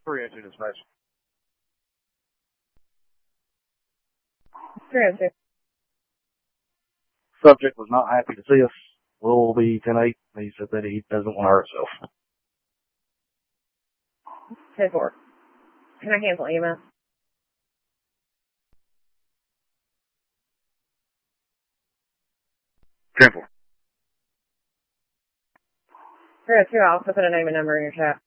302 dispatch. 302. Subject was not happy to see us. We'll be 10-8. He said that he doesn't want to hurt himself. 10-4. Can I cancel EMS? 10-4. 302, I'll also put a name and number in your chat.